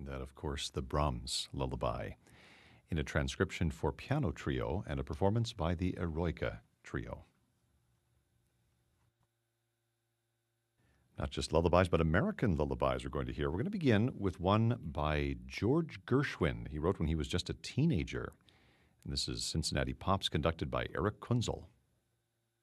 that, of course, the Brahms Lullaby, in a transcription for piano trio and a performance by the Eroica Trio. Not just lullabies, but American lullabies we're going to hear. We're going to begin with one by George Gershwin. He wrote when he was just a teenager. And this is Cincinnati Pops, conducted by Eric Kunzel.